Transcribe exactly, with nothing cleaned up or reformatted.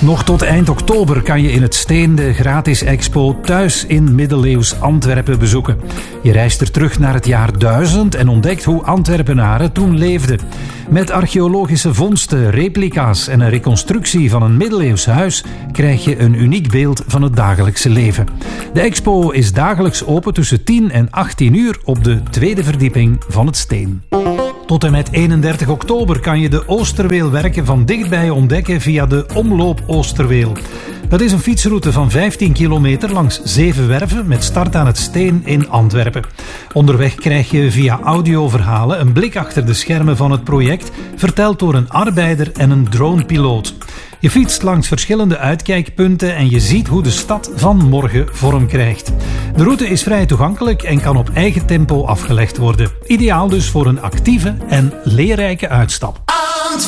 Nog tot eind oktober kan je in het Steen de gratis expo Thuis in middeleeuws Antwerpen bezoeken. Je reist er terug naar het jaar duizend en ontdekt hoe Antwerpenaren toen leefden. Met archeologische vondsten, replica's en een reconstructie van een middeleeuws huis krijg je een uniek beeld van het dagelijkse leven. De expo is dagelijks open tussen tien en achttien uur op de tweede verdieping van het Steen. Tot en met eenendertig oktober kan je de Oosterweelwerken van dichtbij ontdekken via de Omloop Oosterweel. Dat is een fietsroute van vijftien kilometer langs zeven werven met start aan het Steen in Antwerpen. Onderweg krijg je via audioverhalen een blik achter de schermen van het project, verteld door een arbeider en een dronepiloot. Je fietst langs verschillende uitkijkpunten en je ziet hoe de stad van morgen vorm krijgt. De route is vrij toegankelijk en kan op eigen tempo afgelegd worden. Ideaal dus voor een actieve en leerrijke uitstap.